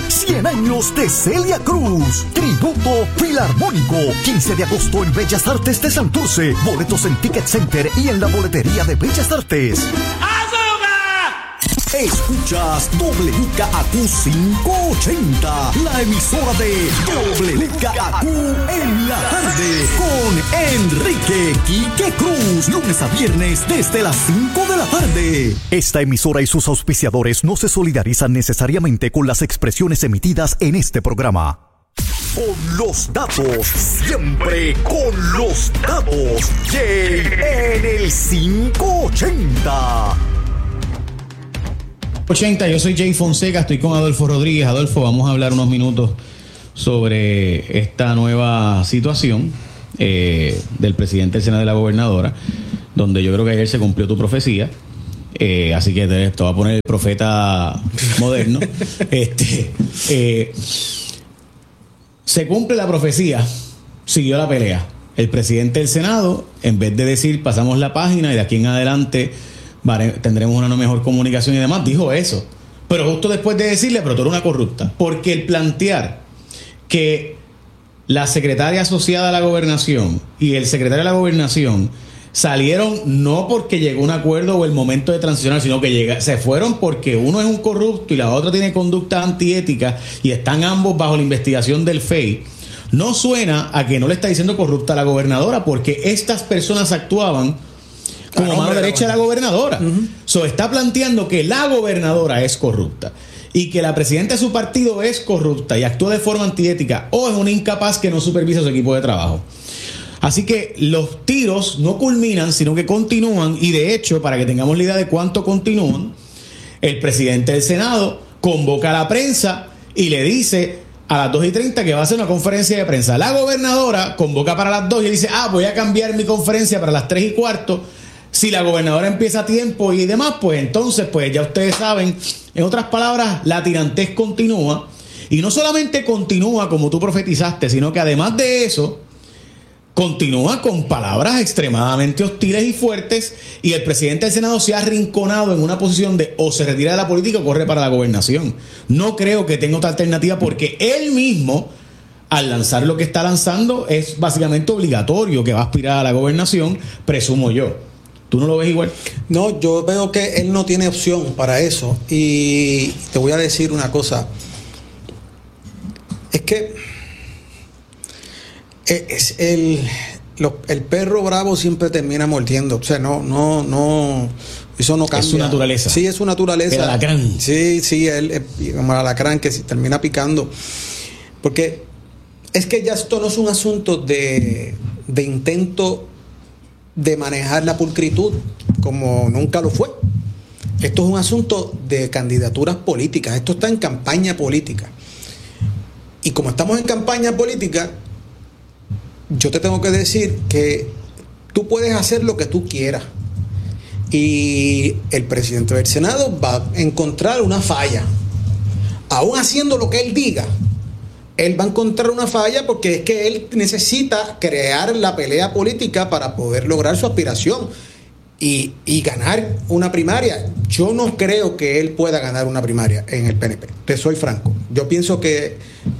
100 años de Celia Cruz. Tributo Filarmónico, 15 de agosto en Bellas Artes de Santurce. Boletos en Ticket Center y en la boletería de Bellas Artes. Escuchas WKAQ 580, la emisora de WKAQ en la tarde, con Enrique Quique Cruz, lunes a viernes desde las 5 de la tarde. Esta emisora y sus auspiciadores no se solidarizan necesariamente con las expresiones emitidas en este programa. Con los datos, siempre con los datos. Jay en el 580. Yo soy Jay Fonseca, estoy con Adolfo Rodríguez. Adolfo, vamos a hablar unos minutos sobre esta nueva situación del presidente del Senado y de la gobernadora, donde yo creo que ayer se cumplió tu profecía. Así que te voy a poner el profeta moderno. Se cumple la profecía, siguió la pelea. El presidente del Senado, en vez de decir pasamos la página y de aquí en adelante tendremos una mejor comunicación y demás, dijo eso. Pero justo después de decirle, pero tú eres una corrupta. Porque el plantear que la secretaria asociada a la gobernación y el secretario de la gobernación salieron no porque llegó un acuerdo o el momento de transicionar, sino que se fueron porque uno es un corrupto y la otra tiene conducta antiética y están ambos bajo la investigación del FEI, no suena a que no le está diciendo corrupta a la gobernadora, porque estas personas actuaban como mano derecha de la gobernadora. So, está planteando que la gobernadora es corrupta y que la presidenta de su partido es corrupta y actúa de forma antiética, o es una incapaz que no supervisa su equipo de trabajo. Así que los tiros no culminan, sino que continúan, y de hecho, para que tengamos la idea de cuánto continúan, el presidente del Senado convoca a la prensa y le dice a las 2:30 que va a hacer una conferencia de prensa. La gobernadora convoca para las 2 y dice, voy a cambiar mi conferencia para las 3:15. Si la gobernadora empieza a tiempo y demás, pues entonces, pues ya ustedes saben, en otras palabras, la tirantez continúa. Y no solamente continúa como tú profetizaste, sino que además de eso, continúa con palabras extremadamente hostiles y fuertes, y el presidente del Senado se ha arrinconado en una posición de o se retira de la política o corre para la gobernación. No creo que tenga otra alternativa, porque él mismo, al lanzar lo que está lanzando, es básicamente obligatorio que va a aspirar a la gobernación, presumo yo. ¿Tú no lo ves igual? No, yo veo que él no tiene opción para eso. Y te voy a decir una cosa. Es que el perro bravo siempre termina mordiendo. O sea, no, eso no cambia. Es su naturaleza. Sí, es su naturaleza. El alacrán. Sí, como el alacrán que se termina picando. Porque es que ya esto no es un asunto de intento de manejar la pulcritud como nunca lo fue. Esto es un asunto de candidaturas políticas. Esto está en campaña política. Y como estamos en campaña política, yo te tengo que decir que tú puedes hacer lo que tú quieras. Y el presidente del Senado va a encontrar una falla. Aún haciendo lo que él diga, él va a encontrar una falla, porque es que él necesita crear la pelea política para poder lograr su aspiración y ganar una primaria. Yo no creo que él pueda ganar una primaria en el PNP, te soy franco. Yo pienso que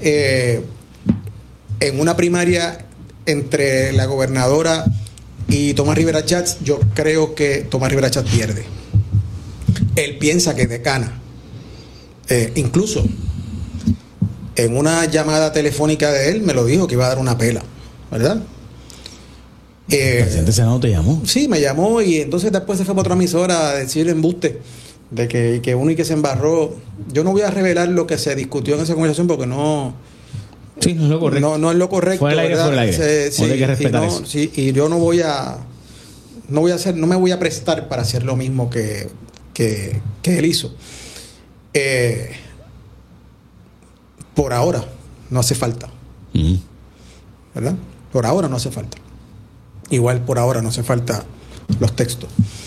en una primaria entre la gobernadora y Tomás Rivera Schatz, yo creo que Tomás Rivera Schatz pierde. Él piensa que gana. Incluso en una llamada telefónica de él me lo dijo que iba a dar una pela, ¿verdad? ¿El presidente del Senado te llamó? Sí, me llamó, y entonces después se fue para otra emisora a decir embuste de que uno y que se embarró. Yo no voy a revelar lo que se discutió en esa conversación, porque no... Sí, no es lo correcto. No es lo correcto. Fue el aire. Sí, hay que respetar eso. Sí, y yo no me voy a prestar para hacer lo mismo que él hizo. Por ahora no hace falta. ¿Verdad? Por ahora no hace falta. Igual por ahora no hace falta los textos.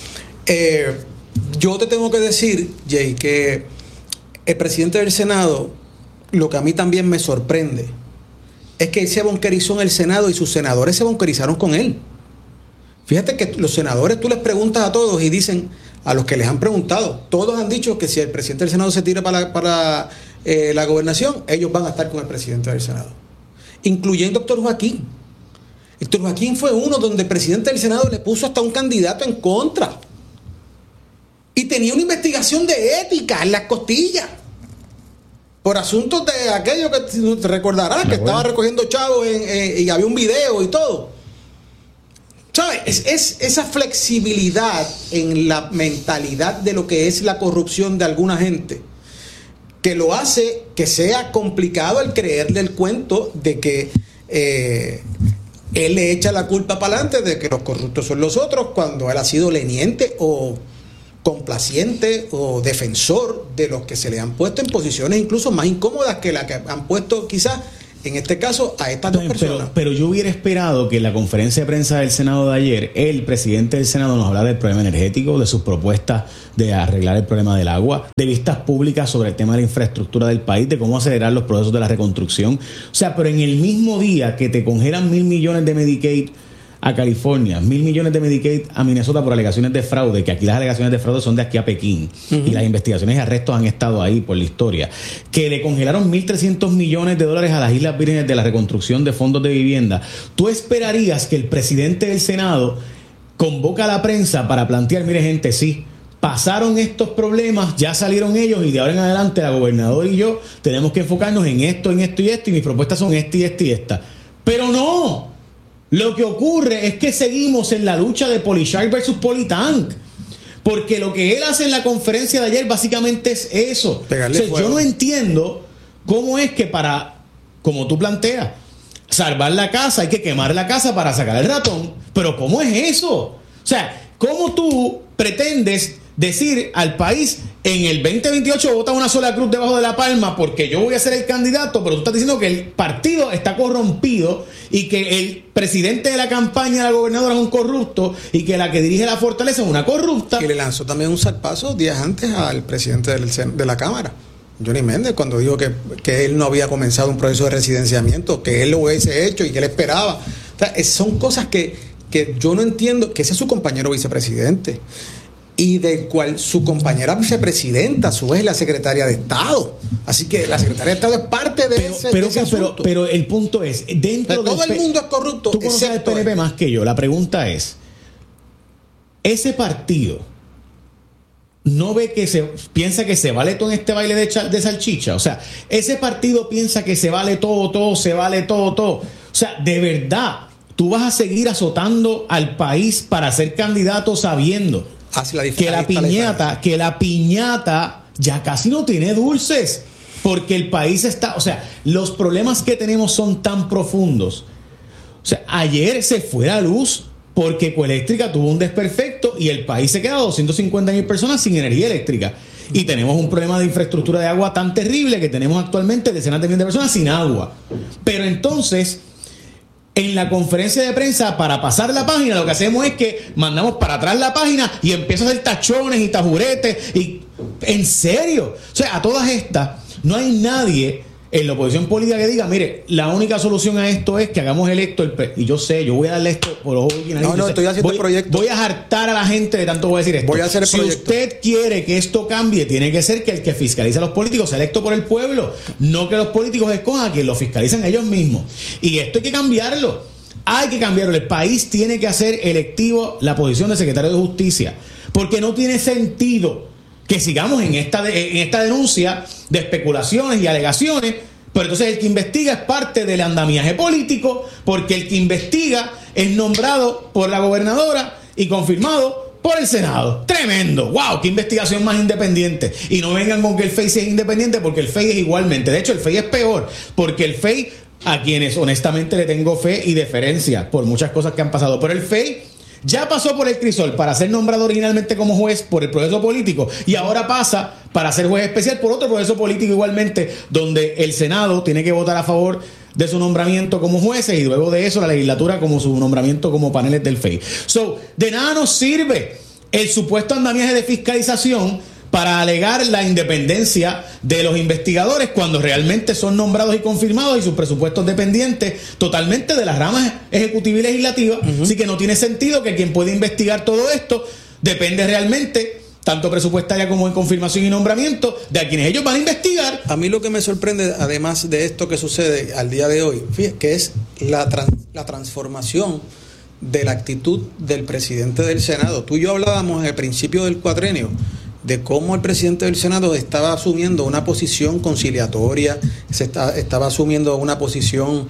Yo te tengo que decir, Jay, que el presidente del Senado, lo que a mí también me sorprende, es que él se bunkerizó en el Senado y sus senadores se bunkerizaron con él. Fíjate que los senadores, tú les preguntas a todos y dicen, a los que les han preguntado, todos han dicho que si el presidente del Senado se tira para la gobernación, ellos van a estar con el presidente del Senado, incluyendo Héctor Joaquín. Héctor Joaquín fue uno donde el presidente del Senado le puso hasta un candidato en contra. Y tenía una investigación de ética en las costillas. Por asuntos de aquello que te recordarás, que estaba recogiendo chavos y había un video y todo. ¿Sabes? Es esa flexibilidad en la mentalidad de lo que es la corrupción de alguna gente que lo hace que sea complicado el creerle el cuento de que él le echa la culpa para adelante de que los corruptos son los otros, cuando él ha sido leniente o complaciente o defensor de los que se le han puesto en posiciones incluso más incómodas que las que han puesto quizás en este caso a estas dos personas. Pero yo hubiera esperado que en la conferencia de prensa del Senado de ayer, el presidente del Senado nos hablara del problema energético, de sus propuestas de arreglar el problema del agua, de vistas públicas sobre el tema de la infraestructura del país, de cómo acelerar los procesos de la reconstrucción. O sea, pero en el mismo día que te congelan 1.000 millones de Medicaid a California, 1.000 millones de Medicaid a Minnesota por alegaciones de fraude, que aquí las alegaciones de fraude son de aquí a Pekín, y las investigaciones y arrestos han estado ahí por la historia, que le congelaron 1.300 millones de dólares a las Islas Vírgenes de la reconstrucción de fondos de vivienda. ¿Tú esperarías que el presidente del Senado convoca a la prensa para plantear, mire gente, sí, pasaron estos problemas, ya salieron ellos y de ahora en adelante la gobernadora y yo tenemos que enfocarnos en esto y mis propuestas son esta y esta? Pero no. Lo que ocurre es que seguimos en la lucha de Polishark versus Politank. Porque lo que él hace en la conferencia de ayer básicamente es eso. O sea, yo no entiendo cómo es que para, como tú planteas, salvar la casa hay que quemar la casa para sacar el ratón. Pero ¿cómo es eso? O sea, ¿cómo tú pretendes decir al país en el 2028 vota una sola cruz debajo de la palma porque yo voy a ser el candidato, pero tú estás diciendo que el partido está corrompido y que el presidente de la campaña de la gobernadora es un corrupto y que la que dirige la fortaleza es una corrupta? Y le lanzó también un zarpazo días antes al presidente de la Cámara, Johnny Méndez, cuando dijo que él no había comenzado un proceso de residenciamiento, que él lo hubiese hecho y que él esperaba. O sea, son cosas que yo no entiendo, que ese es su compañero vicepresidente y del cual su compañera vicepresidenta, a su vez, la secretaria de Estado. Así que la secretaria de Estado es parte de ese asunto. Pero el punto es, dentro de todo el mundo es corrupto. Tú conoces al PNP más que yo. La pregunta es, ese partido no ve que piensa que se vale todo en este baile de salchicha. O sea, ese partido piensa que se vale todo, se vale todo. O sea, de verdad, tú vas a seguir azotando al país para ser candidato sabiendo que la piñata ya casi no tiene dulces, porque el país está, o sea, los problemas que tenemos son tan profundos. O sea, ayer se fue la luz porque Ecoeléctrica tuvo un desperfecto y el país se queda 250,000 personas sin energía eléctrica. Y tenemos un problema de infraestructura de agua tan terrible que tenemos actualmente decenas de miles de personas sin agua. Pero entonces, en la conferencia de prensa, para pasar la página, lo que hacemos es que mandamos para atrás la página y empieza a hacer tachones y tajuretes. Y en serio, o sea, a todas estas, no hay nadie en la oposición política que diga, mire, la única solución a esto es que hagamos electo y yo sé, yo voy a darle esto por los ojos. Estoy haciendo el proyecto. Voy a hartar a la gente de tanto voy a decir esto. Voy a hacer el proyecto. Si usted quiere que esto cambie, tiene que ser que el que fiscaliza a los políticos sea electo por el pueblo, no que los políticos escojan a quien lo fiscalizan ellos mismos. Y esto hay que cambiarlo. Hay que cambiarlo. El país tiene que hacer electivo la posición de secretario de Justicia, porque no tiene sentido que sigamos en esta denuncia de especulaciones y alegaciones, pero entonces el que investiga es parte del andamiaje político, porque el que investiga es nombrado por la gobernadora y confirmado por el Senado. Tremendo. ¡Wow! ¡Qué investigación más independiente! Y no vengan con que el FEI es independiente, porque el FEI es igualmente. De hecho, el FEI es peor, porque el FEI, a quienes honestamente le tengo fe y deferencia por muchas cosas que han pasado, pero el FEI ya pasó por el crisol para ser nombrado originalmente como juez por el proceso político y ahora pasa para ser juez especial por otro proceso político igualmente, donde el Senado tiene que votar a favor de su nombramiento como jueces y luego de eso la legislatura como su nombramiento como paneles del FEI. De nada nos sirve el supuesto andamiaje de fiscalización para alegar la independencia de los investigadores cuando realmente son nombrados y confirmados y sus presupuestos dependientes totalmente de las ramas ejecutiva y legislativa. Así que no tiene sentido que quien puede investigar todo esto depende realmente tanto presupuestaria como en confirmación y nombramiento, de a quienes ellos van a investigar. A mí lo que me sorprende, además de esto que sucede al día de hoy, fíjate, que es la transformación de la actitud del presidente del Senado. Tú y yo hablábamos en el principio del cuatrenio de cómo el presidente del Senado estaba asumiendo una posición conciliatoria, estaba asumiendo una posición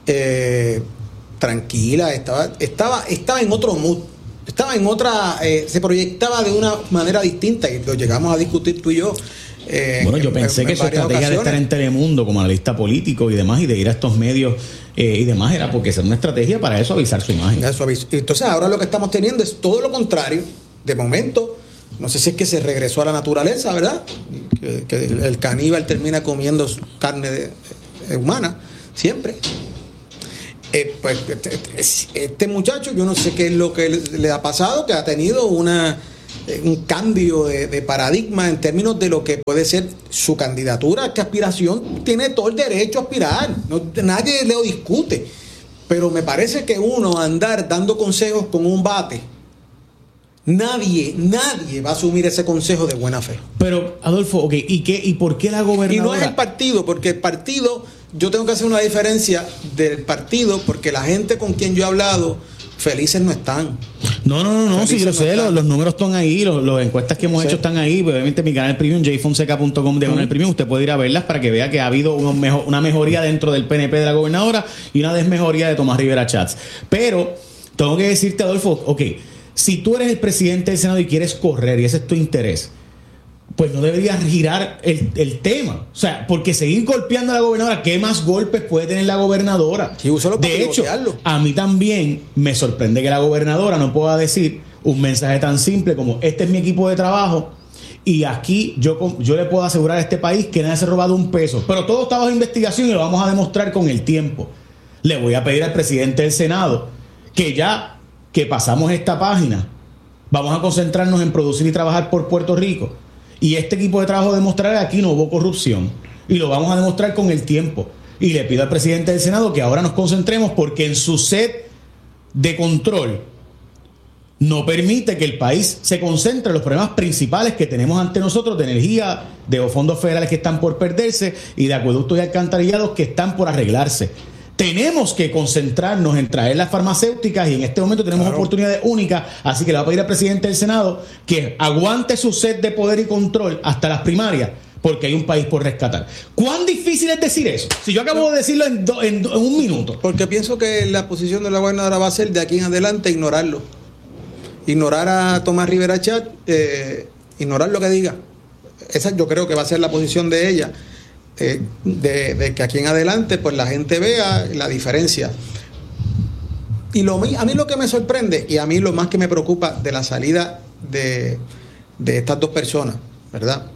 tranquila, estaba en otro mood. Estaba en otra, se proyectaba de una manera distinta y lo llegamos a discutir tú y yo. Bueno, yo pensé que su estrategia de estar en Telemundo como analista político y demás y de ir a estos medios y demás era porque es una estrategia para eso, avisar su imagen. Entonces ahora lo que estamos teniendo es todo lo contrario. De momento, no sé si es que se regresó a la naturaleza, ¿verdad? Que el caníbal termina comiendo carne humana, siempre. Pues este muchacho, yo no sé qué es lo que le ha pasado, que ha tenido un cambio de paradigma en términos de lo que puede ser su candidatura, qué aspiración, tiene todo el derecho a aspirar, nadie lo discute, pero me parece que uno andar dando consejos con un bate, nadie va a asumir ese consejo de buena fe. Pero, Adolfo, okay, ¿y por qué la gobernadora? Y no es el partido, porque el partido, yo tengo que hacer una diferencia del partido, porque la gente con quien yo he hablado, felices no están. No, sí, yo sé, los números están ahí, las encuestas que hemos hecho están ahí, obviamente mi canal premium, jfonseca.com de canal premium, usted puede ir a verlas para que vea que ha habido una mejoría dentro del PNP de la gobernadora y una desmejoría de Tomás Rivera Chats. Pero, tengo que decirte, Adolfo, ok, si tú eres el presidente del Senado y quieres correr y ese es tu interés, pues no deberías girar el tema. O sea, porque seguir golpeando a la gobernadora, ¿qué más golpes puede tener la gobernadora? Sí, de hecho, a mí también me sorprende que la gobernadora no pueda decir un mensaje tan simple como: este es mi equipo de trabajo y aquí yo le puedo asegurar a este país que nadie se ha robado un peso. Pero todo está bajo investigación y lo vamos a demostrar con el tiempo. Le voy a pedir al presidente del Senado que ya que pasamos esta página, vamos a concentrarnos en producir y trabajar por Puerto Rico. Y este equipo de trabajo demostrará que aquí no hubo corrupción. Y lo vamos a demostrar con el tiempo. Y le pido al presidente del Senado que ahora nos concentremos, porque en su sed de control no permite que el país se concentre en los problemas principales que tenemos ante nosotros, de energía, de fondos federales que están por perderse y de acueductos y alcantarillados que están por arreglarse. Tenemos que concentrarnos en traer las farmacéuticas y en este momento tenemos oportunidades únicas, así que le voy a pedir al presidente del Senado que aguante su sed de poder y control hasta las primarias, porque hay un país por rescatar. ¿Cuán difícil es decir eso? Si yo acabo de decirlo en un minuto. Porque pienso que la posición de la gobernadora va a ser de aquí en adelante ignorarlo. Ignorar a Tomás Rivera Chat, ignorar lo que diga. Esa yo creo que va a ser la posición de ella. De que aquí en adelante pues la gente vea la diferencia. Y a mí lo que me sorprende y a mí lo más que me preocupa de la salida de estas dos personas, ¿verdad?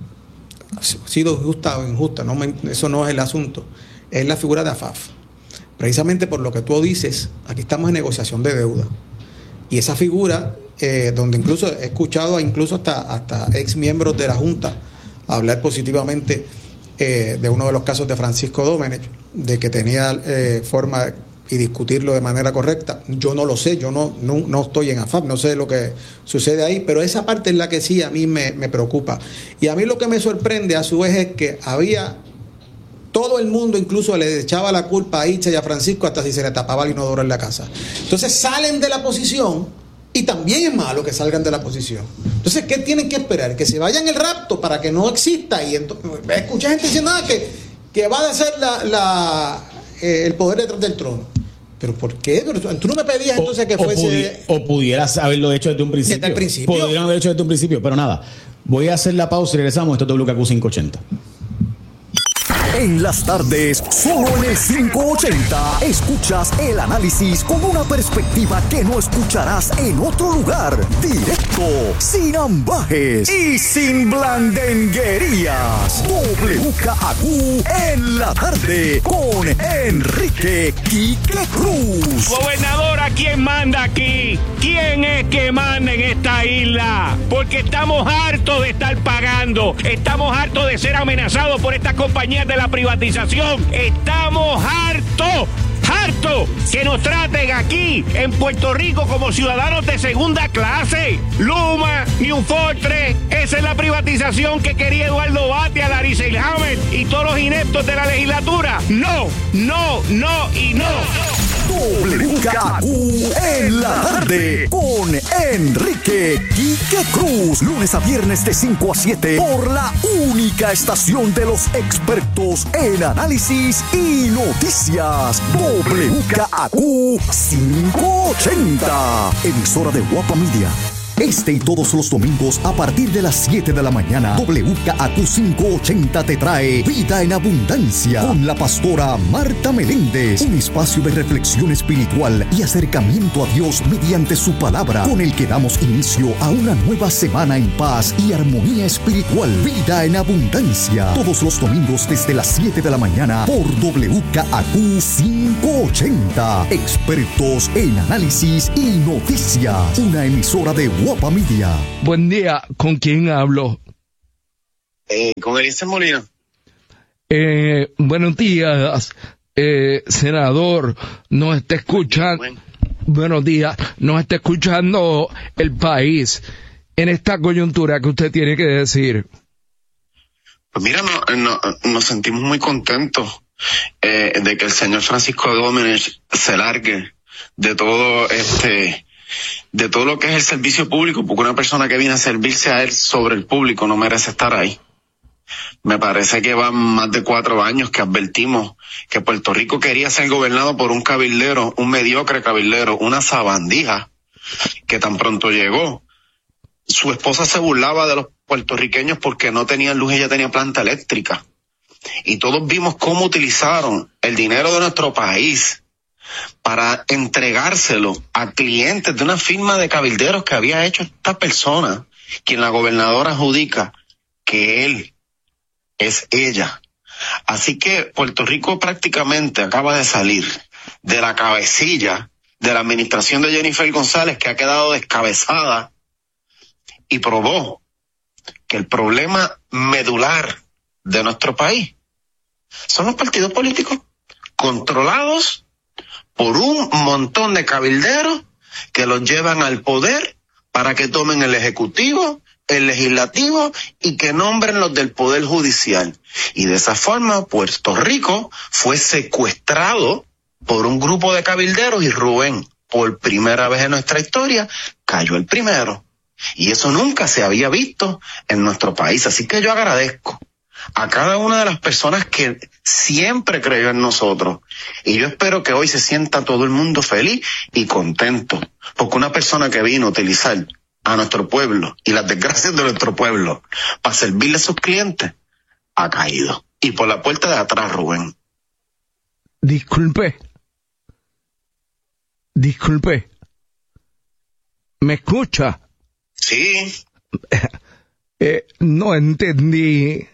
Ha sido justa o injusta, eso no es el asunto, es la figura de AFAF. Precisamente por lo que tú dices, aquí estamos en negociación de deuda y esa figura donde incluso he escuchado incluso hasta ex miembros de la Junta hablar positivamente de uno de los casos de Francisco Domenech, de que tenía forma y discutirlo de manera correcta. Yo no lo sé, yo no estoy en AFAP, no sé lo que sucede ahí, pero esa parte es la que sí a mí me preocupa. Y a mí lo que me sorprende a su vez es que había todo el mundo, incluso le echaba la culpa a Itza y a Francisco hasta si se le tapaba el inodoro en la casa. Entonces salen de la posición. Y también es malo que salgan de la posición. Entonces, ¿qué tienen que esperar? Que se vayan el rapto para que no exista. Y entonces, escucha gente diciendo que va a ser el poder detrás del trono. ¿Pero por qué? Pero tú no me pedías entonces que fuese... O pudieras haberlo hecho desde un principio. Desde el principio. Pudieran haber hecho desde un principio, pero nada. Voy a hacer la pausa y regresamos. Esto es WKQ 580. En las tardes, solo en el 580, escuchas el análisis con una perspectiva que no escucharás en otro lugar. Directo, sin ambajes y sin blandenguerías. WKQ en la tarde con Enrique Quique Cruz. Gobernadora, ¿quién manda aquí? ¿Quién es que manda en esta isla? Porque estamos hartos de estar pagando. Estamos hartos de ser amenazados por estas compañías de la privatización. Estamos hartos harto que nos traten aquí en Puerto Rico como ciudadanos de segunda clase. Luma, New Fortress, esa es la privatización que quería Eduardo Batia, Larry Selhammer y todos los ineptos de la legislatura. No, no, no y no. WKQ en la tarde con Enrique Quique Cruz. Lunes a viernes de 5 a 7 por la única estación de los expertos en análisis y noticias. WKQ 580. Emisora de Guapa Media. Este y todos los domingos a partir de las 7 de la mañana, WKQ 580 te trae Vida en Abundancia con la pastora Marta Meléndez. Un espacio de reflexión espiritual y acercamiento a Dios mediante su palabra, con el que damos inicio a una nueva semana en paz y armonía espiritual. Vida en Abundancia, todos los domingos desde las 7 de la mañana por WKQ 580. Expertos en análisis y noticias. Una emisora de Guapa Media. Buen día, ¿con quién hablo? Con Eliezer Molina. Buenos días, senador. Nos está escuchando. Buenos días. Nos está escuchando el país en esta coyuntura que usted tiene que decir. Pues mira, nos sentimos muy contentos de que el señor Francisco Domínguez se largue de todo de todo lo que es el servicio público, porque una persona que viene a servirse a él sobre el público no merece estar ahí. Me parece que van más de 4 años que advertimos que Puerto Rico quería ser gobernado por un cabildero, un mediocre cabildero, una sabandija, que tan pronto llegó. Su esposa se burlaba de los puertorriqueños porque no tenían luz y ella tenía planta eléctrica. Y todos vimos cómo utilizaron el dinero de nuestro país para entregárselo a clientes de una firma de cabilderos que había hecho esta persona, quien la gobernadora adjudica que él es ella. Así que Puerto Rico prácticamente acaba de salir de la cabecilla de la administración de Jennifer González, que ha quedado descabezada, y probó que el problema medular de nuestro país son los partidos políticos controlados por un montón de cabilderos que los llevan al poder para que tomen el ejecutivo, el legislativo y que nombren los del poder judicial. Y de esa forma Puerto Rico fue secuestrado por un grupo de cabilderos y Rubén, por primera vez en nuestra historia, cayó el primero. Y eso nunca se había visto en nuestro país. Así que yo agradezco a cada una de las personas que siempre creyó en nosotros. Y yo espero que hoy se sienta todo el mundo feliz y contento, porque una persona que vino a utilizar a nuestro pueblo y las desgracias de nuestro pueblo para servirle a sus clientes, ha caído. Y por la puerta de atrás, Rubén. Disculpe. ¿Me escucha? Sí. No entendí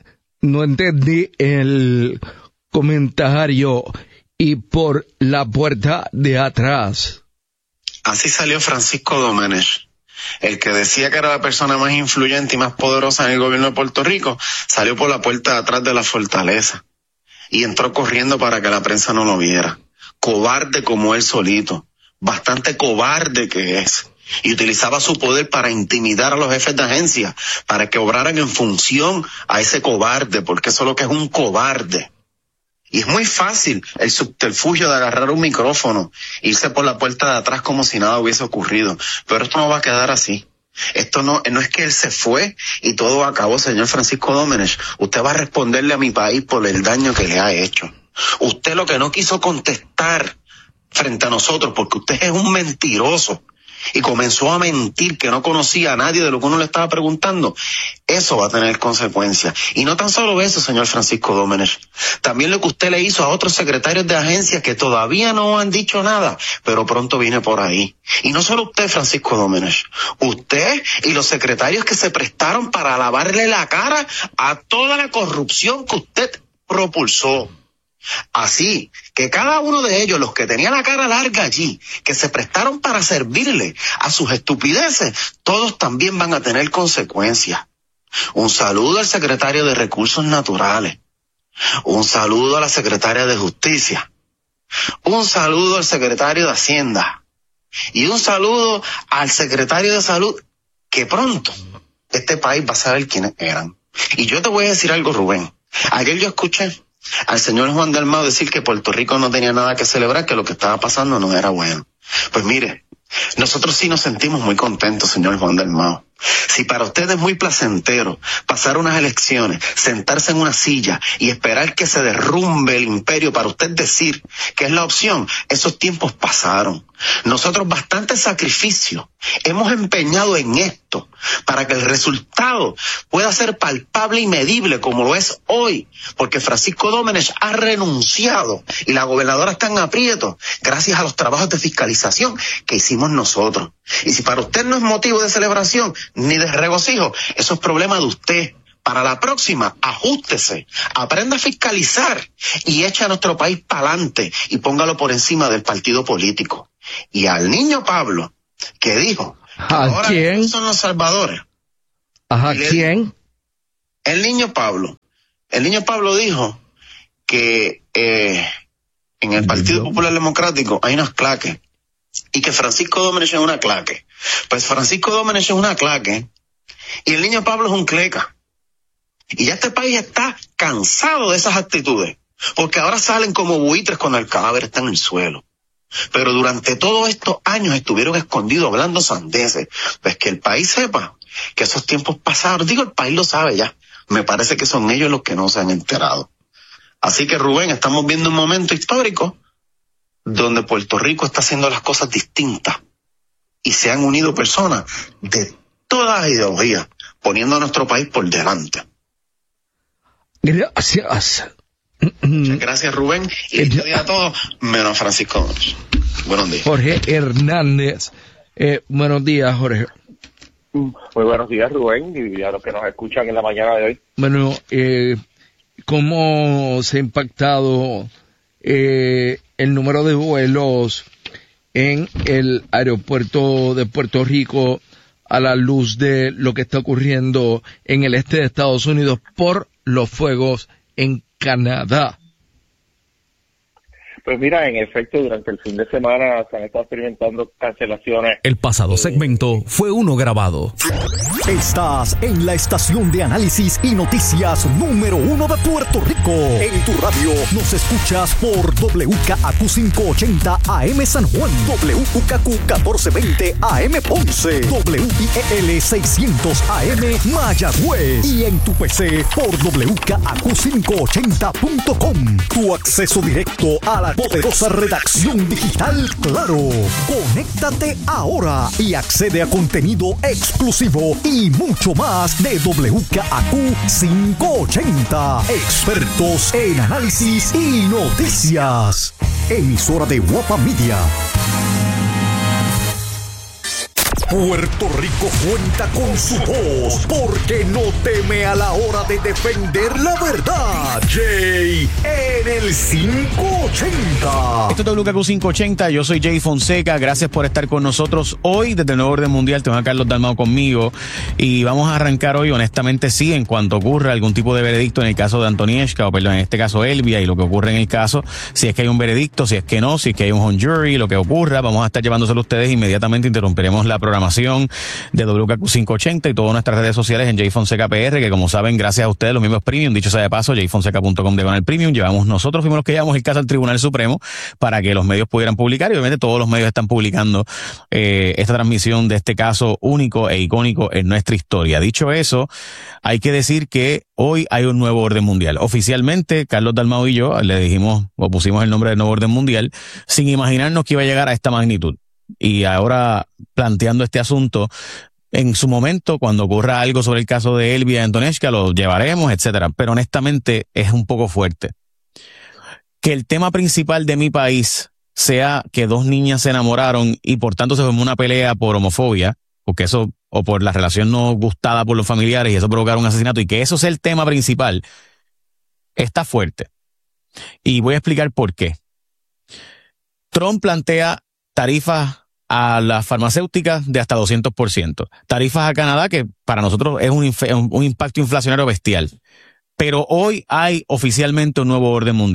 el comentario y por la puerta de atrás. Así salió Francisco Domínguez, el que decía que era la persona más influyente y más poderosa en el gobierno de Puerto Rico, salió por la puerta de atrás de la fortaleza y entró corriendo para que la prensa no lo viera. Cobarde como él solito, bastante cobarde que es. Y utilizaba su poder para intimidar a los jefes de agencia, para que obraran en función a ese cobarde, porque eso es lo que es un cobarde. Y es muy fácil el subterfugio de agarrar un micrófono, irse por la puerta de atrás como si nada hubiese ocurrido. Pero esto no va a quedar así. Esto no es que él se fue y todo acabó, señor Francisco Domínguez. Usted va a responderle a mi país por el daño que le ha hecho. Usted lo que no quiso contestar frente a nosotros, porque usted es un mentiroso, y comenzó a mentir que no conocía a nadie de lo que uno le estaba preguntando, eso va a tener consecuencias. Y no tan solo eso, señor Francisco Domínguez, también lo que usted le hizo a otros secretarios de agencias que todavía no han dicho nada, pero pronto viene por ahí. Y no solo usted, Francisco Domínguez, usted y los secretarios que se prestaron para lavarle la cara a toda la corrupción que usted propulsó. Así que cada uno de ellos, los que tenían la cara larga allí, que se prestaron para servirle a sus estupideces, todos también van a tener consecuencias. Un saludo al secretario de Recursos Naturales. Un saludo a la secretaria de Justicia. Un saludo al secretario de Hacienda y un saludo al secretario de Salud, que pronto este país va a saber quiénes eran. Y yo te voy a decir algo, Rubén. Ayer yo escuché al señor Juan Dalmau decir que Puerto Rico no tenía nada que celebrar, que lo que estaba pasando no era bueno. Pues mire, nosotros sí nos sentimos muy contentos, señor Juan Dalmau. Si para usted es muy placentero pasar unas elecciones, sentarse en una silla y esperar que se derrumbe el imperio para usted decir que es la opción, esos tiempos pasaron. Nosotros bastante sacrificio hemos empeñado en esto para que el resultado pueda ser palpable y medible como lo es hoy, porque Francisco Domenech ha renunciado y la gobernadora está en aprieto gracias a los trabajos de fiscalización que hicimos nosotros. Y si para usted no es motivo de celebración ni de regocijo, eso es problema de usted. Para la próxima, ajústese, aprenda a fiscalizar y eche a nuestro país para adelante y póngalo por encima del partido político. Y al niño Pablo, que dijo, ¿a quién? Son los salvadores. ¿A quién? El niño Pablo dijo que en el Partido Popular Democrático hay unas claques y que Francisco Domenech es una claque. Pues Francisco Domenech es una claque y el niño Pablo es un cleca. Y ya este país está cansado de esas actitudes, porque ahora salen como buitres cuando el cadáver está en el suelo. Pero durante todos estos años estuvieron escondidos hablando sandeces. Pues que el país sepa que esos tiempos pasaron. Digo, el país lo sabe ya. Me parece que son ellos los que no se han enterado. Así que, Rubén, estamos viendo un momento histórico donde Puerto Rico está haciendo las cosas distintas y se han unido personas de todas las ideologías, poniendo a nuestro país por delante. Gracias. Muchas gracias, Rubén. Y lindo día a todos, menos Francisco Domenech. Buenos días. Jorge Hernández. Buenos días, Jorge. Muy buenos días, Rubén, y a los que nos escuchan en la mañana de hoy. Bueno, ¿cómo se ha impactado el número de vuelos en el aeropuerto de Puerto Rico a la luz de lo que está ocurriendo en el este de Estados Unidos por los fuegos en Canadá? Pues mira, en efecto, durante el fin de semana se han estado experimentando cancelaciones. El pasado segmento fue uno grabado. Estás en la estación de análisis y noticias número 1 de Puerto Rico. En tu radio nos escuchas por WKAQ 580 AM San Juan, WKQ 1420 AM Ponce, WIEL 600 AM Mayagüez y en tu PC por WKAQ580.com. Tu acceso directo a la poderosa redacción digital Claro. Conéctate ahora y accede a contenido exclusivo y mucho más de WKAQ 580. Expertos en análisis y noticias. Emisora de Guapa Media. Puerto Rico cuenta con su voz porque no teme a la hora de defender la verdad. Jay en el 580. Esto es WKQ 580, yo soy Jay Fonseca, gracias por estar con nosotros hoy desde el Nuevo Orden Mundial. Tengo a Carlos Dalmau conmigo y vamos a arrancar hoy, honestamente sí, en cuanto ocurra algún tipo de veredicto en el caso de Antonieshka, o perdón, en este caso Elvia, y lo que ocurre en el caso, si es que hay un veredicto, si es que no, si es que hay un hung jury, lo que ocurra, vamos a estar llevándoselo a ustedes. Inmediatamente interrumpiremos la programación de WKQ 580 y todas nuestras redes sociales en Jay Fonseca PR, que como saben, gracias a ustedes, los miembros premium, dicho sea de paso, jayfonseca.com/premium, nosotros fuimos los que llevamos el caso al Tribunal Supremo para que los medios pudieran publicar, y obviamente todos los medios están publicando esta transmisión de este caso único e icónico en nuestra historia. Dicho eso, hay que decir que hoy hay un nuevo orden mundial. Oficialmente, Carlos Dalmau y yo le dijimos o pusimos el nombre del nuevo orden mundial sin imaginarnos que iba a llegar a esta magnitud. Y ahora, planteando este asunto, en su momento, cuando ocurra algo sobre el caso de Elvia y Antonieshka, lo llevaremos, etcétera. Pero honestamente es un poco fuerte. Que el tema principal de mi país sea que dos niñas se enamoraron y por tanto se formó una pelea por homofobia, porque eso, o por la relación no gustada por los familiares y eso provocaron un asesinato, y que eso sea el tema principal, está fuerte. Y voy a explicar por qué. Trump plantea tarifas a las farmacéuticas de hasta 200%. Tarifas a Canadá, que para nosotros es un impacto inflacionario bestial. Pero hoy hay oficialmente un nuevo orden mundial.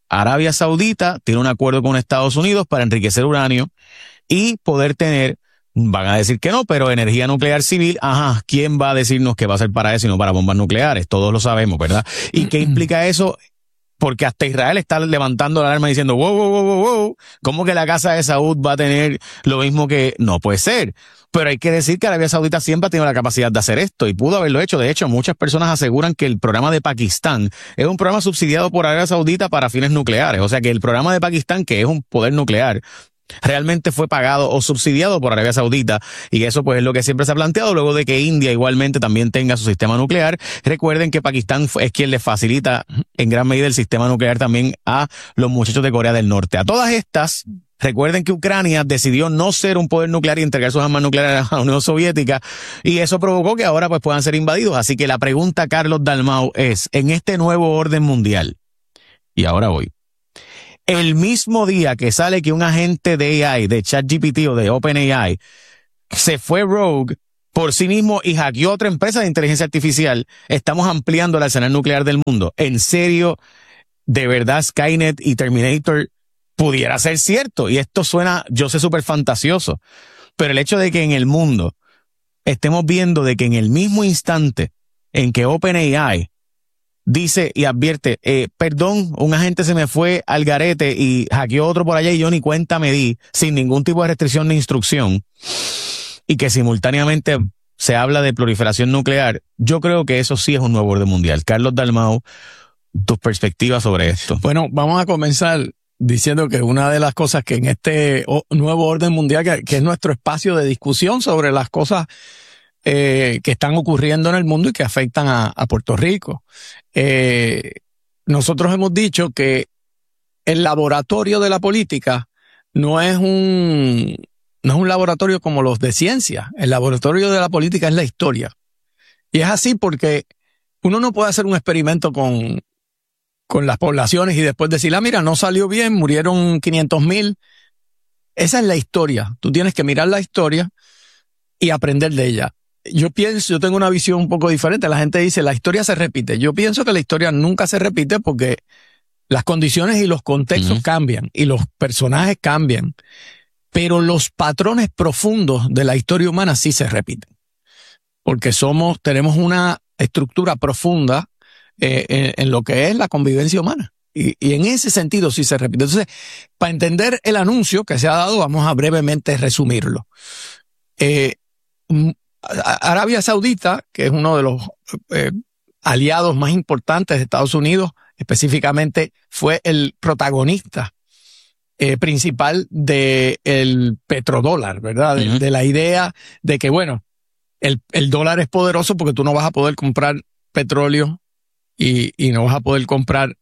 Arabia Saudita tiene un acuerdo con Estados Unidos para enriquecer uranio y poder tener, van a decir que no, pero energía nuclear civil. Ajá, ¿quién va a decirnos que va a ser para eso y no para bombas nucleares? Todos lo sabemos, ¿verdad? ¿Y qué implica eso? Porque hasta Israel está levantando la alarma diciendo, wow, ¿cómo que la Casa de Saud va a tener lo mismo que...? No puede ser. Pero hay que decir que Arabia Saudita siempre ha tenido la capacidad de hacer esto y pudo haberlo hecho. De hecho, muchas personas aseguran que el programa de Pakistán es un programa subsidiado por Arabia Saudita para fines nucleares. O sea que el programa de Pakistán, que es un poder nuclear, realmente fue pagado o subsidiado por Arabia Saudita, y eso pues es lo que siempre se ha planteado luego de que India igualmente también tenga su sistema nuclear. Recuerden que Pakistán es quien le facilita en gran medida el sistema nuclear también a los muchachos de Corea del Norte. A todas estas, recuerden que Ucrania decidió no ser un poder nuclear y entregar sus armas nucleares a la Unión Soviética, y eso provocó que ahora pues puedan ser invadidos. Así que la pregunta, Carlos Dalmau, es, en este nuevo orden mundial, y ahora voy, el mismo día que sale que un agente de AI, de ChatGPT o de OpenAI, se fue rogue por sí mismo y hackeó otra empresa de inteligencia artificial, estamos ampliando el arsenal nuclear del mundo. ¿En serio, de verdad, Skynet y Terminator pudiera ser cierto? Y esto suena, yo sé, súper fantasioso, pero el hecho de que en el mundo estemos viendo de que en el mismo instante en que OpenAI dice y advierte, perdón, un agente se me fue al garete y hackeó otro por allá y yo ni cuenta me di, sin ningún tipo de restricción ni instrucción, y que simultáneamente se habla de proliferación nuclear, yo creo que eso sí es un nuevo orden mundial. Carlos Dalmau, tus perspectivas sobre esto. Bueno, vamos a comenzar diciendo que una de las cosas que en este nuevo orden mundial, que es nuestro espacio de discusión sobre las cosas que están ocurriendo en el mundo y que afectan a Puerto Rico. Nosotros hemos dicho que el laboratorio de la política no es un laboratorio como los de ciencia. El laboratorio de la política es la historia. Y es así porque uno no puede hacer un experimento con las poblaciones y después decir, mira, no salió bien, murieron 500,000. Esa es la historia. Tú tienes que mirar la historia y aprender de ella. Yo tengo una visión un poco diferente. La gente dice, la historia se repite. Yo pienso que la historia nunca se repite porque las condiciones y los contextos cambian y los personajes cambian. Pero los patrones profundos de la historia humana sí se repiten. Porque tenemos una estructura profunda en lo que es la convivencia humana. Y en ese sentido sí se repite. Entonces, para entender el anuncio que se ha dado, vamos a brevemente resumirlo. Arabia Saudita, que es uno de los aliados más importantes de Estados Unidos, específicamente fue el protagonista principal del petrodólar, ¿verdad? De la idea de que, bueno, el dólar es poderoso porque tú no vas a poder comprar petróleo y no vas a poder comprar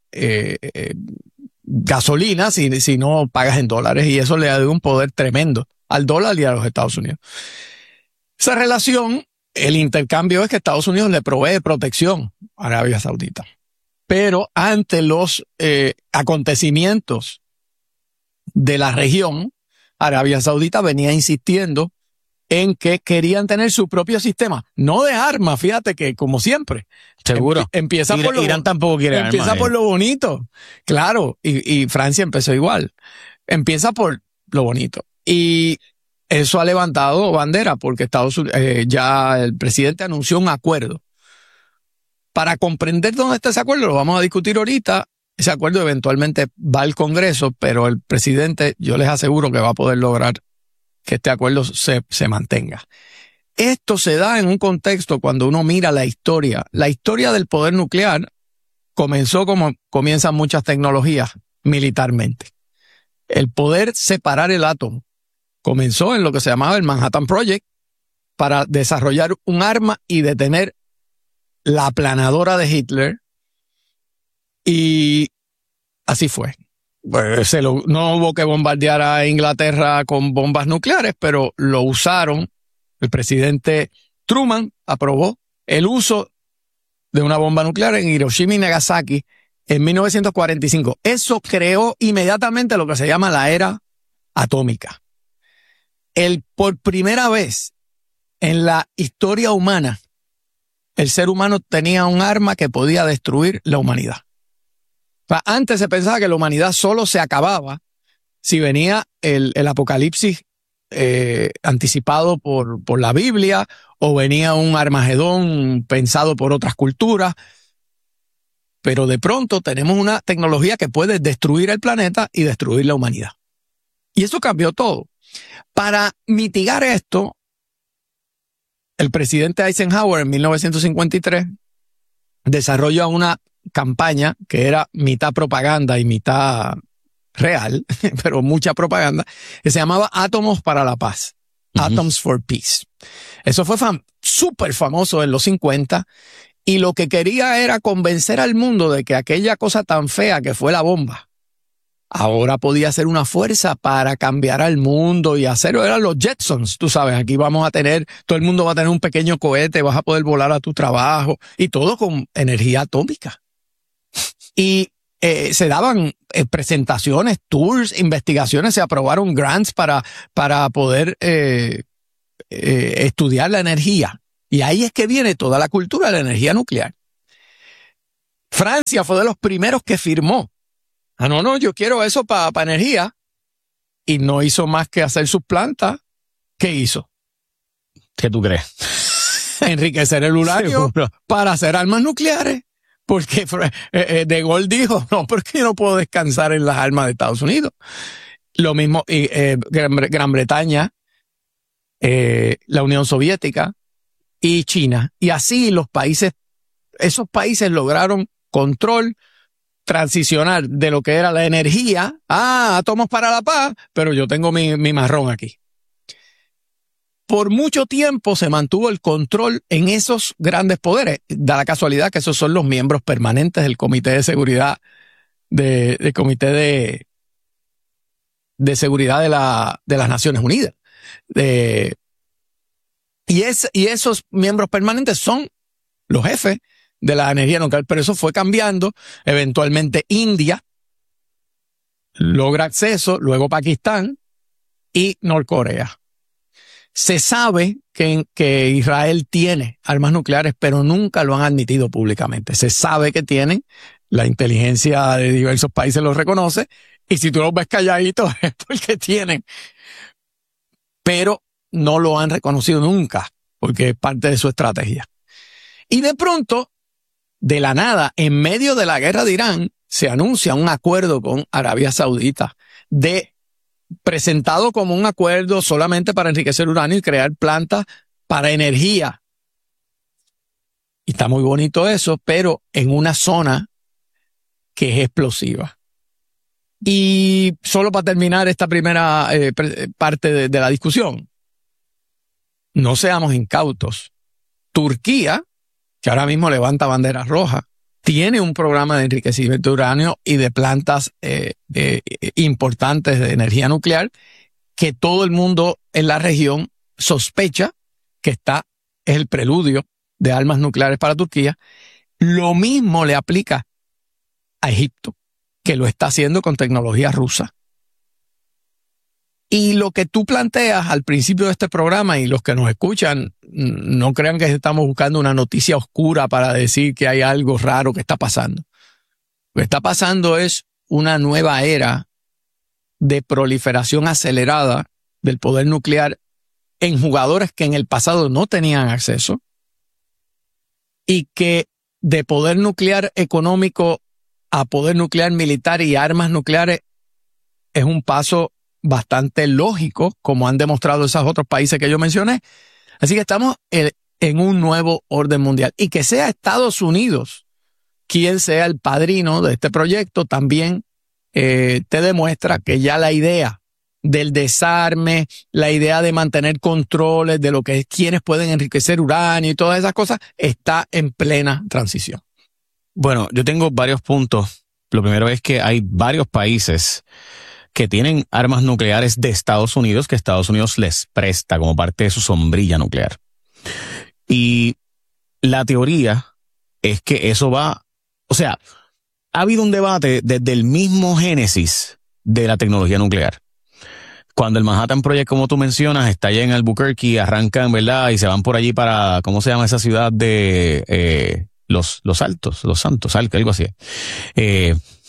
gasolina si no pagas en dólares, y eso le da un poder tremendo al dólar y a los Estados Unidos. Esa relación, el intercambio es que Estados Unidos le provee protección a Arabia Saudita. Pero ante los acontecimientos de la región, Arabia Saudita venía insistiendo en que querían tener su propio sistema, no de armas, fíjate que como siempre. Seguro. Empieza por Irán tampoco quiere armas. Empieza por lo bonito, claro, y Francia empezó igual. Empieza por lo bonito. Y eso ha levantado bandera porque ya el presidente anunció un acuerdo. Para comprender dónde está ese acuerdo, lo vamos a discutir ahorita. Ese acuerdo eventualmente va al Congreso, pero el presidente, yo les aseguro que va a poder lograr que este acuerdo se mantenga. Esto se da en un contexto cuando uno mira la historia. La historia del poder nuclear comenzó como comienzan muchas tecnologías, militarmente. El poder separar el átomo comenzó en lo que se llamaba el Manhattan Project para desarrollar un arma y detener la aplanadora de Hitler, y así fue. Pues no hubo que bombardear a Inglaterra con bombas nucleares, pero lo usaron. El presidente Truman aprobó el uso de una bomba nuclear en Hiroshima y Nagasaki en 1945. Eso creó inmediatamente lo que se llama la era atómica. Por primera vez en la historia humana, el ser humano tenía un arma que podía destruir la humanidad. Antes se pensaba que la humanidad solo se acababa si venía el apocalipsis anticipado por la Biblia, o venía un Armagedón pensado por otras culturas. Pero de pronto tenemos una tecnología que puede destruir el planeta y destruir la humanidad. Y eso cambió todo. Para mitigar esto, el presidente Eisenhower en 1953 desarrolló una campaña que era mitad propaganda y mitad real, pero mucha propaganda, que se llamaba Átomos para la Paz. Atoms for Peace. Eso fue súper famoso en los 50, y lo que quería era convencer al mundo de que aquella cosa tan fea que fue la bomba ahora podía ser una fuerza para cambiar al mundo y hacerlo. Eran los Jetsons, tú sabes, aquí vamos a tener, todo el mundo va a tener un pequeño cohete, vas a poder volar a tu trabajo, y todo con energía atómica. Y se daban presentaciones, tours, investigaciones, se aprobaron grants para poder estudiar la energía. Y ahí es que viene toda la cultura de la energía nuclear. Francia fue de los primeros que firmó. No, yo quiero eso para energía. Y no hizo más que hacer sus plantas. ¿Qué hizo? ¿Qué tú crees? Enriquecer el uranio para hacer armas nucleares. Porque De Gaulle dijo, no, porque yo no puedo descansar en las armas de Estados Unidos. Lo mismo Gran Bretaña, la Unión Soviética y China. Y así esos países lograron control, transicionar de lo que era la energía, átomos para la paz, pero yo tengo mi marrón aquí. Por mucho tiempo se mantuvo el control en esos grandes poderes. Da la casualidad que esos son los miembros permanentes del Comité de Seguridad, del Comité de Seguridad de las Naciones Unidas. Y esos miembros permanentes son los jefes de la energía nuclear, pero eso fue cambiando. Eventualmente India logra acceso, luego Pakistán y Norcorea. Se sabe que Israel tiene armas nucleares, pero nunca lo han admitido públicamente. Se sabe que tienen, la inteligencia de diversos países lo reconoce, y si tú los ves calladitos es porque tienen. Pero no lo han reconocido nunca, porque es parte de su estrategia. Y de pronto, de la nada, en medio de la guerra de Irán, se anuncia un acuerdo con Arabia Saudita, presentado como un acuerdo solamente para enriquecer uranio y crear plantas para energía. Y está muy bonito eso, pero en una zona que es explosiva. Y solo para terminar esta primera parte de la discusión, no seamos incautos. Turquía, que ahora mismo levanta banderas rojas, tiene un programa de enriquecimiento de uranio y de plantas importantes de energía nuclear que todo el mundo en la región sospecha que es el preludio de armas nucleares para Turquía. Lo mismo le aplica a Egipto, que lo está haciendo con tecnología rusa. Y lo que tú planteas al principio de este programa, y los que nos escuchan, no crean que estamos buscando una noticia oscura para decir que hay algo raro que está pasando. Lo que está pasando es una nueva era de proliferación acelerada del poder nuclear en jugadores que en el pasado no tenían acceso, y que de poder nuclear económico a poder nuclear militar y armas nucleares es un paso bastante lógico, como han demostrado esos otros países que yo mencioné. Así que estamos en un nuevo orden mundial. Y que sea Estados Unidos quien sea el padrino de este proyecto también te demuestra que ya la idea del desarme, la idea de mantener controles de lo que es quienes pueden enriquecer uranio y todas esas cosas, está en plena transición. Bueno, yo tengo varios puntos. Lo primero es que hay varios países que tienen armas nucleares de Estados Unidos, que Estados Unidos les presta como parte de su sombrilla nuclear. Y la teoría es que eso va, o sea, ha habido un debate desde el mismo génesis de la tecnología nuclear. Cuando el Manhattan Project, como tú mencionas, está allá en Albuquerque, arrancan, ¿verdad? Y se van por allí para, ¿cómo se llama esa ciudad de Los Santos, algo así.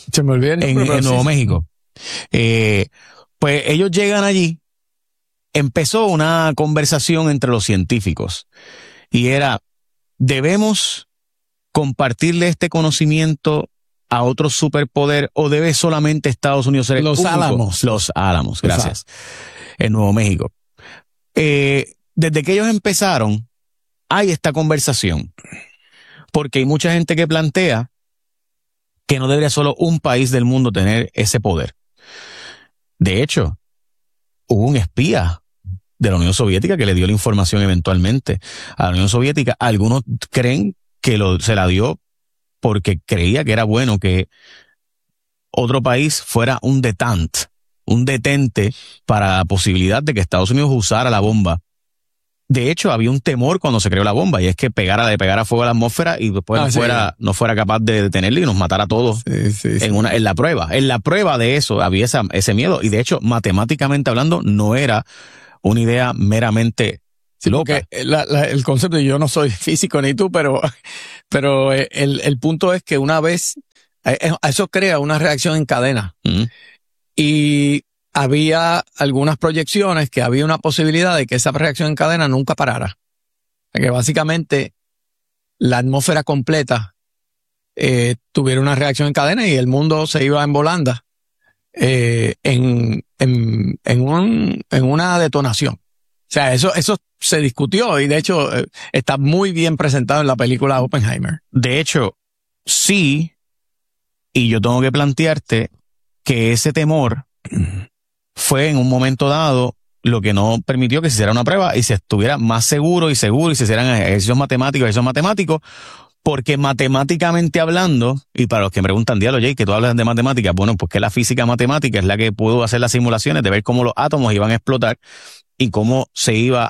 Se me olvidó en Nuevo México. Pues ellos llegan allí, empezó una conversación entre los científicos y era, ¿debemos compartirle este conocimiento a otro superpoder o debe solamente Estados Unidos ser el único? Los Álamos, gracias. En Nuevo México. Desde que ellos empezaron, hay esta conversación. Porque hay mucha gente que plantea que no debería solo un país del mundo tener ese poder. De hecho, hubo un espía de la Unión Soviética que le dio la información eventualmente a la Unión Soviética. Algunos creen que se la dio porque creía que era bueno que otro país fuera un detente para la posibilidad de que Estados Unidos usara la bomba. De hecho, había un temor cuando se creó la bomba, y es que pegara fuego a la atmósfera y después no fuera capaz de detenerla y nos matara a todos en la prueba. En la prueba de eso había ese miedo, y de hecho, matemáticamente hablando, no era una idea meramente loca. El concepto, yo no soy físico ni tú, pero el punto es que una vez, eso crea una reacción en cadena. Y había algunas proyecciones que había una posibilidad de que esa reacción en cadena nunca parara. Que básicamente la atmósfera completa tuviera una reacción en cadena y el mundo se iba en volanda en una detonación. O sea, eso se discutió y de hecho está muy bien presentado en la película Oppenheimer. De hecho, sí, y yo tengo que plantearte que ese temor fue en un momento dado lo que no permitió que se hiciera una prueba y se estuviera más seguro y se hicieran ejercicios matemáticos, porque matemáticamente hablando, y para los que me preguntan, diálogo, Jay, que tú hablas de matemáticas, bueno, pues que la física matemática es la que pudo hacer las simulaciones de ver cómo los átomos iban a explotar y cómo se iba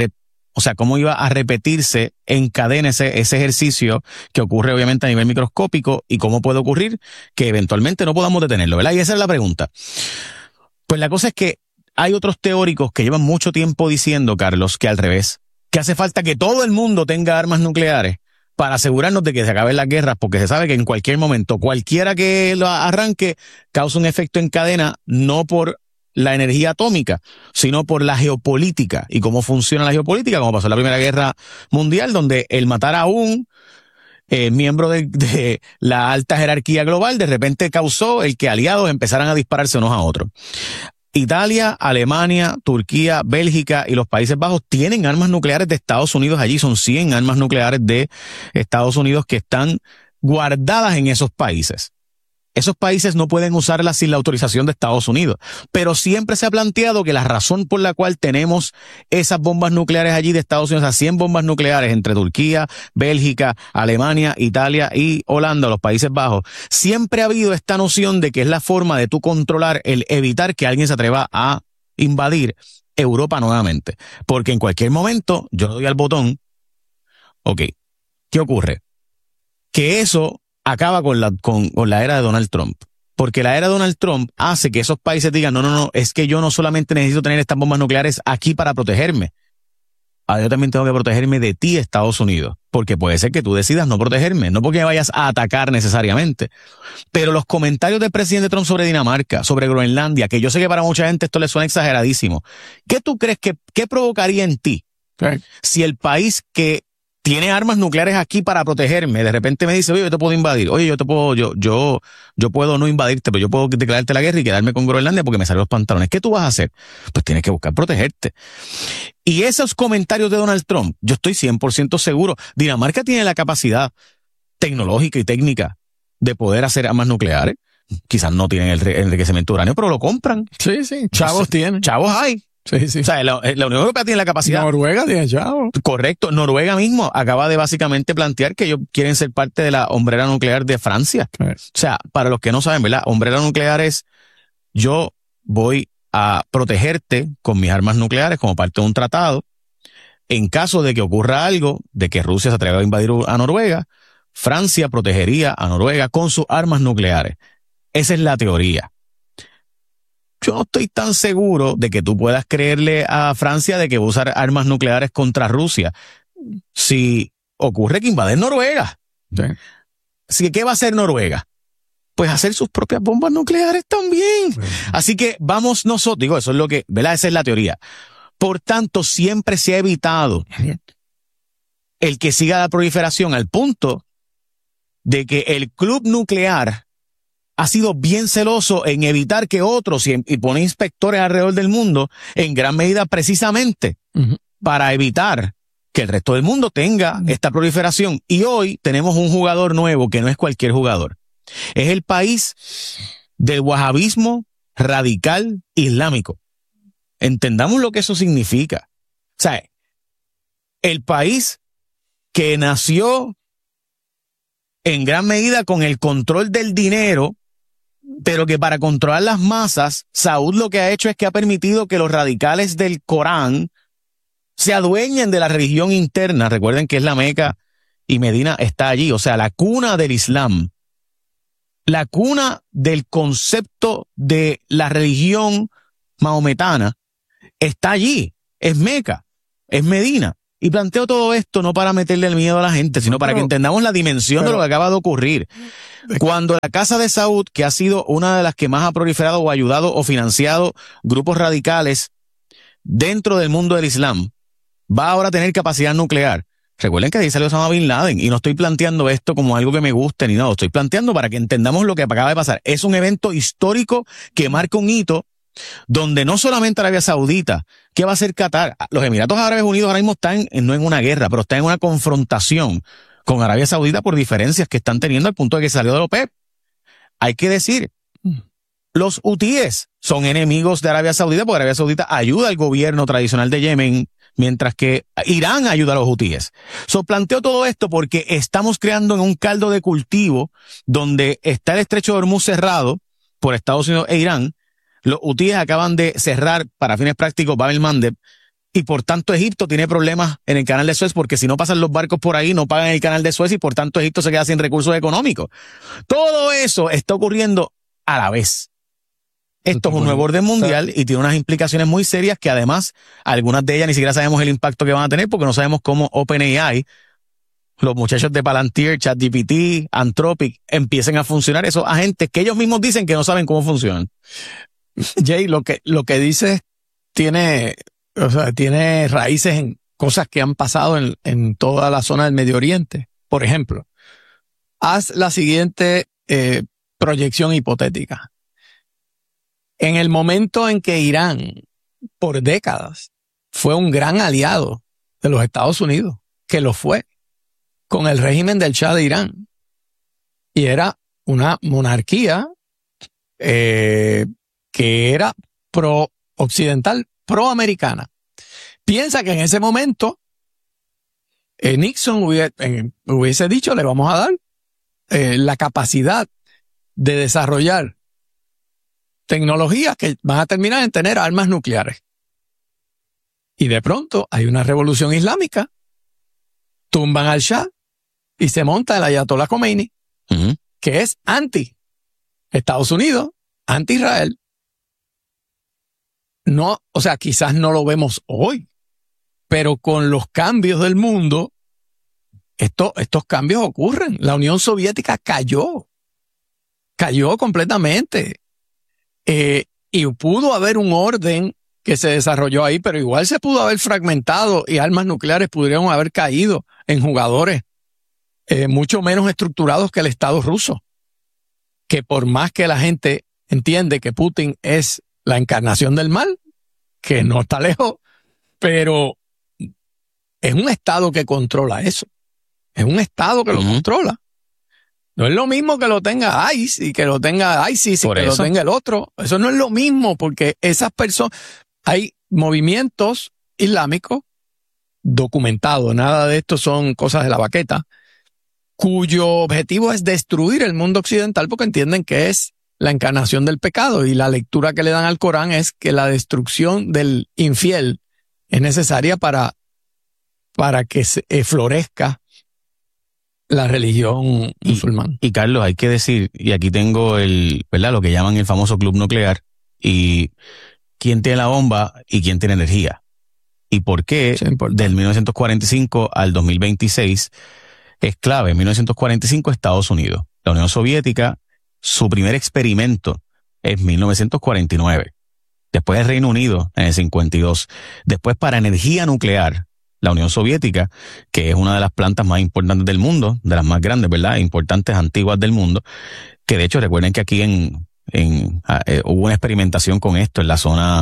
cómo iba a repetirse en cadena ese ejercicio que ocurre obviamente a nivel microscópico y cómo puede ocurrir que eventualmente no podamos detenerlo, ¿verdad? Y esa es la pregunta. Pues la cosa es que hay otros teóricos que llevan mucho tiempo diciendo, Carlos, que al revés, que hace falta que todo el mundo tenga armas nucleares para asegurarnos de que se acaben las guerras, porque se sabe que en cualquier momento, cualquiera que lo arranque, causa un efecto en cadena, no por la energía atómica, sino por la geopolítica y cómo funciona la geopolítica, como pasó en la Primera Guerra Mundial, donde el matar a un miembro de la alta jerarquía global de repente causó el que aliados empezaran a dispararse unos a otros. Italia, Alemania, Turquía, Bélgica y los Países Bajos tienen armas nucleares de Estados Unidos allí. Son 100 armas nucleares de Estados Unidos que están guardadas en esos países. Esos países no pueden usarlas sin la autorización de Estados Unidos. Pero siempre se ha planteado que la razón por la cual tenemos esas bombas nucleares allí de Estados Unidos, esas 100 bombas nucleares entre Turquía, Bélgica, Alemania, Italia y Holanda, los Países Bajos, siempre ha habido esta noción de que es la forma de tú controlar, el evitar que alguien se atreva a invadir Europa nuevamente. Porque en cualquier momento yo le doy al botón. Ok, ¿qué ocurre? Que eso acaba con la era de Donald Trump. Porque la era de Donald Trump hace que esos países digan, no, es que yo no solamente necesito tener estas bombas nucleares aquí para protegerme. Ahora yo también tengo que protegerme de ti, Estados Unidos. Porque puede ser que tú decidas no protegerme, no porque me vayas a atacar necesariamente. Pero los comentarios del presidente Trump sobre Dinamarca, sobre Groenlandia, que yo sé que para mucha gente esto le suena exageradísimo. ¿Qué tú crees que provocaría en ti? Okay. Si el país que tiene armas nucleares aquí para protegerme, de repente me dice, oye, yo te puedo invadir, oye, yo puedo no invadirte, pero yo puedo declararte la guerra y quedarme con Groenlandia porque me salen los pantalones. ¿Qué tú vas a hacer? Pues tienes que buscar protegerte. Y esos comentarios de Donald Trump, yo estoy 100% seguro, Dinamarca tiene la capacidad tecnológica y técnica de poder hacer armas nucleares. Quizás no tienen el enriquecimiento de uranio, pero lo compran. Sí, chavos tienen. Chavos hay. Sí. O sea, la Unión Europea tiene la capacidad. Noruega tiene chavo. Correcto. Noruega mismo acaba de básicamente plantear que ellos quieren ser parte de la hombrera nuclear de Francia. O sea, para los que no saben, ¿verdad? Hombrera nuclear es, yo voy a protegerte con mis armas nucleares como parte de un tratado. En caso de que ocurra algo, de que Rusia se atreva a invadir a Noruega, Francia protegería a Noruega con sus armas nucleares. Esa es la teoría. Yo no estoy tan seguro de que tú puedas creerle a Francia de que va a usar armas nucleares contra Rusia si ocurre que invaden Noruega. Sí. Así que, ¿qué va a hacer Noruega? pues hacer sus propias bombas nucleares también. Así que vamos nosotros, digo, eso es lo que, ¿verdad? Esa es la teoría. Por tanto, siempre se ha evitado el que siga la proliferación al punto de que el club nuclear ha sido bien celoso en evitar que otros y pone inspectores alrededor del mundo en gran medida precisamente para evitar que el resto del mundo tenga esta proliferación. Y hoy tenemos un jugador nuevo que no es cualquier jugador. Es el país del wahabismo radical islámico. Entendamos lo que eso significa. O sea, el país que nació en gran medida con el control del dinero, pero que para controlar las masas, Saud lo que ha hecho es que ha permitido que los radicales del Corán se adueñen de la religión interna. Recuerden que es la Meca y Medina está allí, o sea, la cuna del Islam, la cuna del concepto de la religión mahometana está allí, es Meca, es Medina. Y planteo todo esto no para meterle el miedo a la gente, sino para que entendamos la dimensión de lo que acaba de ocurrir. Cuando la Casa de Saud, que ha sido una de las que más ha proliferado o ayudado o financiado grupos radicales dentro del mundo del Islam, va ahora a tener capacidad nuclear. Recuerden que ahí salió Osama Bin Laden, y no estoy planteando esto como algo que me guste ni nada, lo estoy planteando para que entendamos lo que acaba de pasar. Es un evento histórico que marca un hito donde no solamente Arabia Saudita, ¿qué va a hacer Qatar? Los Emiratos Árabes Unidos ahora mismo están no en una guerra, pero están en una confrontación con Arabia Saudita por diferencias que están teniendo al punto de que salió de la OPEP. Hay que decir, los hutíes son enemigos de Arabia Saudita porque Arabia Saudita ayuda al gobierno tradicional de Yemen, mientras que Irán ayuda a los hutíes. Planteo todo esto porque estamos creando en un caldo de cultivo donde está el estrecho de Hormuz cerrado por Estados Unidos e Irán. Los hutíes acaban de cerrar, para fines prácticos, Bab el-Mandeb, y por tanto Egipto tiene problemas en el canal de Suez porque si no pasan los barcos por ahí no pagan el canal de Suez y por tanto Egipto se queda sin recursos económicos. Todo eso está ocurriendo a la vez. Esto es un nuevo orden mundial y tiene unas implicaciones muy serias que además algunas de ellas ni siquiera sabemos el impacto que van a tener porque no sabemos cómo OpenAI, los muchachos de Palantir, ChatGPT, Anthropic empiecen a funcionar esos agentes que ellos mismos dicen que no saben cómo funcionan. Jay, lo que dices tiene raíces en cosas que han pasado en toda la zona del Medio Oriente. Por ejemplo, haz la siguiente proyección hipotética. En el momento en que Irán, por décadas, fue un gran aliado de los Estados Unidos, que lo fue, con el régimen del Shah de Irán, y era una monarquía que era pro-occidental, pro-americana. Piensa que en ese momento Nixon hubiese dicho, le vamos a dar la capacidad de desarrollar tecnologías que van a terminar en tener armas nucleares. Y de pronto hay una revolución islámica, tumban al Shah y se monta el Ayatollah Khomeini, que es anti-Estados Unidos, anti-Israel. No, o sea, quizás no lo vemos hoy, pero con los cambios del mundo, estos cambios ocurren. La Unión Soviética cayó completamente. Y pudo haber un orden que se desarrolló ahí, pero igual se pudo haber fragmentado y armas nucleares pudieron haber caído en jugadores mucho menos estructurados que el Estado ruso, que por más que la gente entiende que Putin es la encarnación del mal, que no está lejos, pero es un Estado que controla eso. Es un Estado que lo controla. No es lo mismo que lo tenga ICE y que lo tenga ISIS y que lo tenga el otro. Eso no es lo mismo porque esas personas, hay movimientos islámicos documentados, nada de esto son cosas de la baqueta, cuyo objetivo es destruir el mundo occidental porque entienden que es la encarnación del pecado y la lectura que le dan al Corán es que la destrucción del infiel es necesaria para que florezca la religión musulmana. Y Carlos, hay que decir, y aquí tengo ¿verdad? Lo que llaman el famoso club nuclear, y quién tiene la bomba y quién tiene energía. Y por qué del 1945 al 2026 es clave. En 1945 Estados Unidos. La Unión Soviética su primer experimento en 1949. Después el Reino Unido en el 52. Después para energía nuclear, la Unión Soviética, que es una de las plantas más importantes del mundo, de las más grandes, ¿verdad? Importantes, antiguas del mundo, que de hecho recuerden que aquí hubo una experimentación con esto en la zona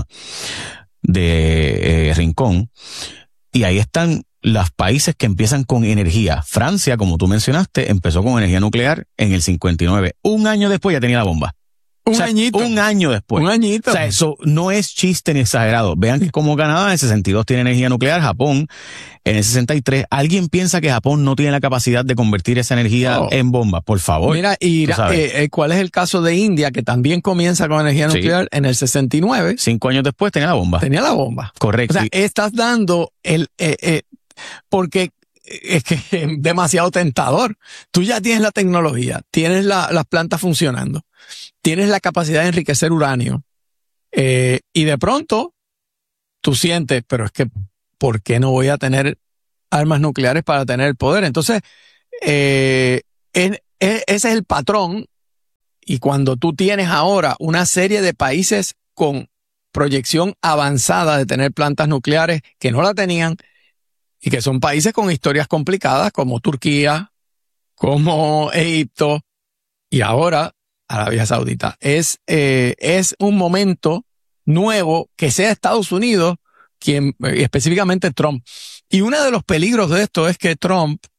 de Rincón, y ahí están los países que empiezan con energía. Francia, como tú mencionaste, empezó con energía nuclear en el 59. Un año después ya tenía la bomba. Un añito. Un año después. Un añito. O sea, eso no es chiste ni exagerado. Vean que como Canadá en el 62 tiene energía nuclear, Japón en el 63. ¿Alguien piensa que Japón no tiene la capacidad de convertir esa energía en bomba? Por favor. Mira, ¿cuál es el caso de India, que también comienza con energía nuclear en el 69? 5 años después tenía la bomba. Tenía la bomba. Correcto. O sea, estás dando porque es que es demasiado tentador. Tú ya tienes la tecnología, tienes las plantas funcionando, tienes la capacidad de enriquecer uranio, y de pronto tú sientes, pero es que ¿por qué no voy a tener armas nucleares para tener el poder? Entonces, ese es el patrón. Y cuando tú tienes ahora una serie de países con proyección avanzada de tener plantas nucleares que no la tenían, y que son países con historias complicadas como Turquía, como Egipto y ahora Arabia Saudita. Es un momento nuevo que sea Estados Unidos, específicamente Trump. Y uno de los peligros de esto es que Trump